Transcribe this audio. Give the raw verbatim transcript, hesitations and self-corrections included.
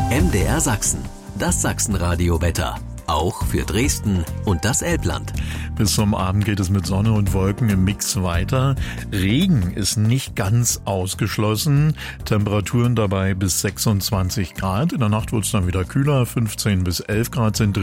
M D R Sachsen, das Sachsenradio-Wetter. Auch für Dresden und das Elbland. Bis zum Abend geht es mit Sonne und Wolken im Mix weiter. Regen ist nicht ganz ausgeschlossen. Temperaturen dabei bis sechsundzwanzig Grad. In der Nacht wird es dann wieder kühler. fünfzehn bis elf Grad sind